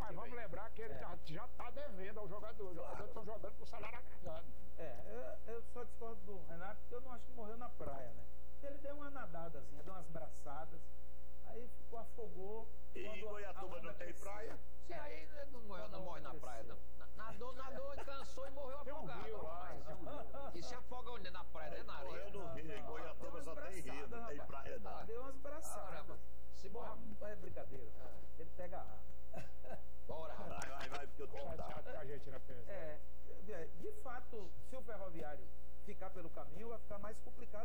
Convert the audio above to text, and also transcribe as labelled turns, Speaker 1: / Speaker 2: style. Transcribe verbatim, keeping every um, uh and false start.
Speaker 1: Mas vamos lembrar que ele
Speaker 2: É.
Speaker 1: já está devendo ao jogador. Os jogadores estão jogando com o salário atrasado.
Speaker 2: É, eu, eu só discordo do Renato, porque eu não acho que morreu na praia, né? Ele deu uma nadadazinha, deu umas braçadas, aí ficou, afogou.
Speaker 3: E
Speaker 2: quando a-
Speaker 3: Goiatuba
Speaker 2: a onda
Speaker 3: não tem
Speaker 2: cresceu.
Speaker 3: praia?
Speaker 4: Se aí não, morreu,
Speaker 2: Quando
Speaker 4: não
Speaker 2: a
Speaker 4: morre
Speaker 2: onda
Speaker 4: na praia, não.
Speaker 2: cresceu.
Speaker 4: Na- Nadou, nadou, cansou e morreu
Speaker 1: Tem um
Speaker 4: afogado.
Speaker 1: rio lá,
Speaker 4: rapaz.
Speaker 1: tem um rio.
Speaker 4: E se afoga onde? Na praia, né? Na
Speaker 3: Morreu
Speaker 4: areia.
Speaker 3: no rio, em Goiatuba
Speaker 2: Deu
Speaker 3: só
Speaker 2: umas
Speaker 3: tem rio, não
Speaker 2: braçadas,
Speaker 3: tem
Speaker 2: rapaz.
Speaker 3: praia não.
Speaker 2: Deu umas braçadas.
Speaker 4: Caramba. Se morre.
Speaker 2: Ah, é brincadeira. Ele pega ar.
Speaker 4: Bora, rapaz.
Speaker 3: Vai, vai, vai, porque eu tô
Speaker 1: Chateado com a gente, né, Pedro?
Speaker 2: É, de fato, se o ferroviário ficar pelo caminho, vai ficar mais complicado.